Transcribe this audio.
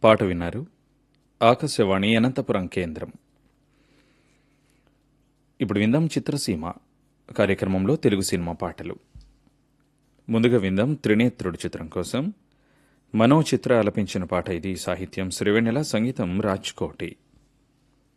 పాట విన్నారు. ఆకాశవాణి అనంతపురం కేంద్రం. ఇప్పుడు విందాం చిత్రసీమ కార్యక్రమంలో తెలుగు సినిమా పాటలు. ముందుగా విందాం త్రినేత్రుడు చిత్రం కోసం మనో చిత్ర ఆలపించిన పాట ఇది. సాహిత్యం శ్రీవెన్నెల, సంగీతం రాజ్కోటి.